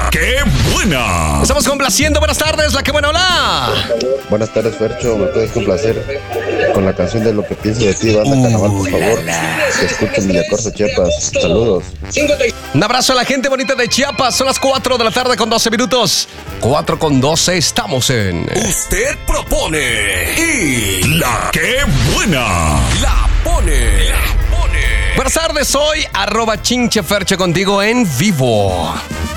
La que buena. Estamos complaciendo. Buenas tardes, La que buena, hola. Buenas tardes, Fercho. ¿Me puedes complacer con la canción de Lo que pienso de ti, banda Carnaval, por favor? Te escucho en Villacorso, Chiapas. Saludos. Un abrazo a la gente bonita de Chiapas. Son las 4 de la tarde con 12 minutos. 4 con 12, estamos en... Usted propone y la que buena la pone. Buenas tardes, soy @chincheferche contigo en vivo.